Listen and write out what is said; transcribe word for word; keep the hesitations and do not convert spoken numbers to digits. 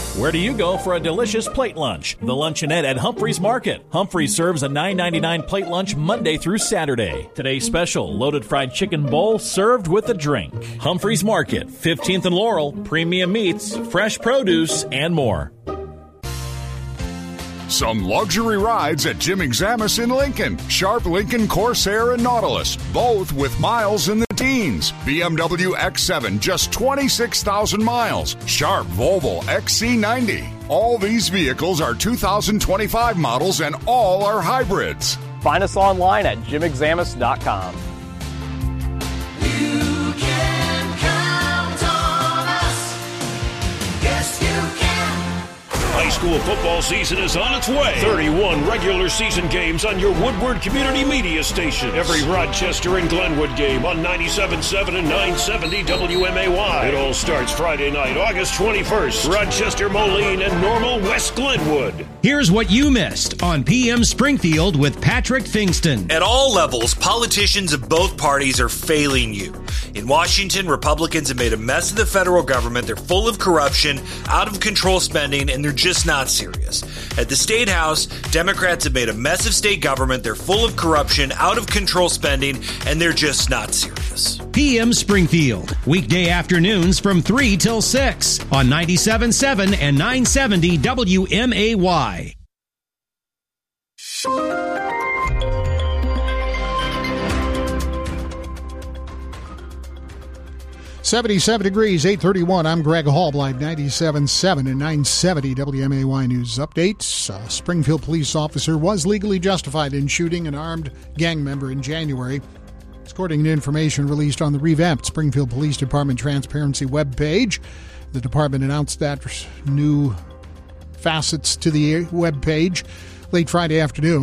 Where do you go for a delicious plate lunch? The Luncheonette at Humphreys Market. Humphreys serves a nine ninety-nine plate lunch Monday through Saturday. Today's special, loaded fried chicken bowl served with a drink. Humphreys Market, fifteenth and Laurel, premium meats, fresh produce, and more. Some luxury rides at Jim Examus in Lincoln. Sharp Lincoln Corsair and Nautilus, both with miles in the teens. B M W X seven, just twenty-six thousand miles. Sharp Volvo X C ninety. All these vehicles are two thousand twenty-five models and all are hybrids. Find us online at jim examus dot com. You can count on us. Yes, you can. High school football season is on its way. thirty-one regular season games on your Woodward Community Media station. Every Rochester and Glenwood game on ninety-seven point seven and nine seventy W M A Y. It all starts Friday night, August twenty-first. Rochester, Moline, and Normal West Glenwood. Here's what you missed on P M Springfield with Patrick Fingston. At all levels, politicians of both parties are failing you. In Washington, Republicans have made a mess of the federal government. They're full of corruption, out of control spending, and they're just not serious. At the State House, Democrats have made a mess of state government. They're full of corruption, out of control spending, and they're just not serious. P M Springfield, weekday afternoons from three till six on ninety-seven point seven and nine seventy W M A Y. seventy-seven degrees, eight thirty-one. I'm Greg Hallblight, ninety-seven point seven and nine seventy W M A Y News Updates. A Springfield police officer was legally justified in shooting an armed gang member in January. According to information released on the revamped Springfield Police Department Transparency webpage, the department announced that new facets to the webpage late Friday afternoon.